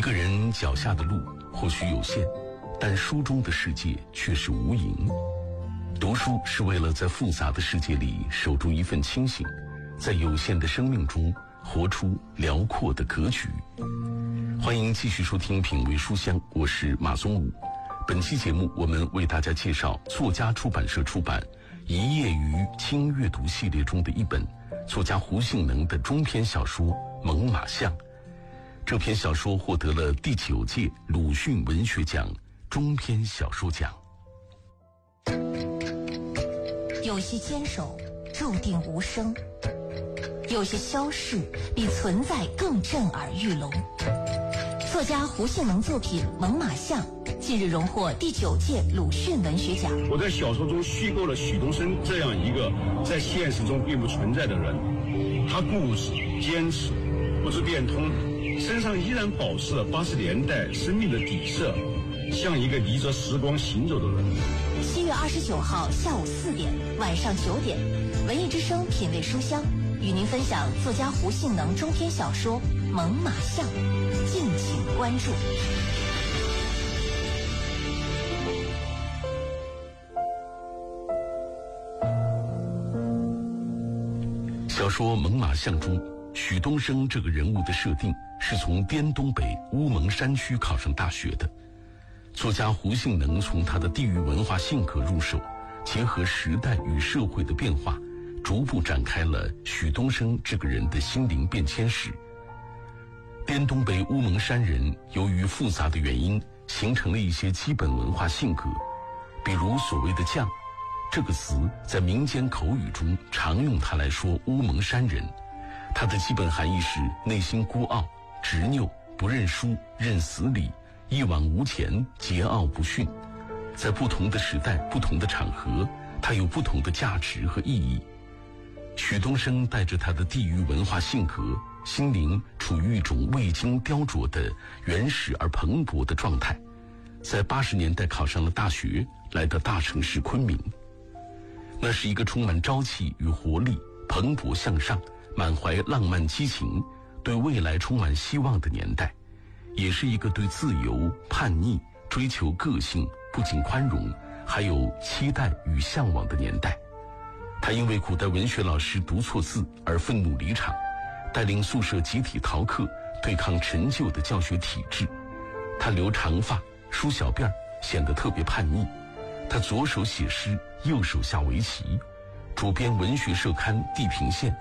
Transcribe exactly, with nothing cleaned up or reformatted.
个人脚下的路或许有限，但书中的世界却是无垠。读书是为了在复杂的世界里守住一份清醒，在有限的生命中活出辽阔的格局。欢迎继续收听品味书香，我是马宗武。本期节目我们为大家介绍作家出版社出版一夜于轻阅读系列中的一本作家胡杏能的中篇小说《猛犸象》。这篇小说获得了第九届鲁迅文学奖中篇小说奖。 有些坚守注定无声，有些消逝比存在更震耳欲聋。作家胡杏能作品《猛犸象》近日荣获第九届鲁迅文学奖。 我在小说中虚构了许东升这样一个在现实中并不存在的人，他固执坚持，不知变通，身上依然保持了八十年代生命的底色，像一个逆着时光行走的人。 七月二十九号下午四点，晚上九点，文艺之声品味书香与您分享作家胡杏能中篇小说《猛犸象》，敬请关注。 小说《猛犸象》中，许东升这个人物的设定是从滇东北乌蒙山区考上大学的。作家胡杏能从他的地域文化性格入手，结合时代与社会的变化，逐步展开了许东升这个人的心灵变迁史。滇东北乌蒙山人由于复杂的原因，形成了一些基本文化性格，比如所谓的犟这个词，在民间口语中常用它来说乌蒙山人。它的基本含义是内心孤傲、执拗、不认输、认死理，一往无前，桀骜不驯。在不同的时代、不同的场合，它有不同的价值和意义。许东升带着他的地域文化性格，心灵处于一种未经雕琢的原始而蓬勃的状态，在八十年代考上了大学，来到大城市昆明。那是一个充满朝气与活力、蓬勃向上、满怀浪漫激情、对未来充满希望的年代，也是一个对自由、叛逆、追求个性、不仅宽容，还有期待与向往的年代。他因为古代文学老师读错字而愤怒离场，带领宿舍集体逃课，对抗陈旧的教学体制。他留长发，梳小辫，显得特别叛逆。他左手写诗，右手下围棋，主编文学社刊《地平线》，